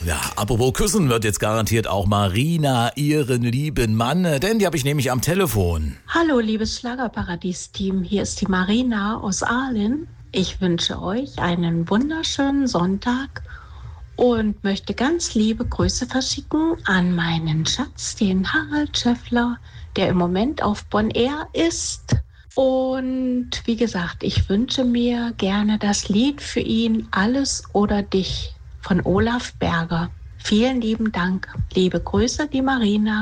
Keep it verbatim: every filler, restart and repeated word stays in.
Ja, apropos küssen wird jetzt garantiert auch Marina ihren lieben Mann, denn die habe ich nämlich am Telefon. Hallo, liebes Schlagerparadies-Team, hier ist die Marina aus Aalen. Ich wünsche euch einen wunderschönen Sonntag und möchte ganz liebe Grüße verschicken an meinen Schatz, den Harald Schäffler, der im Moment auf Bon Air ist. Und wie gesagt, ich wünsche mir gerne das Lied für ihn Alles oder dich von Olaf Berger. Vielen lieben Dank. Liebe Grüße, die Marina.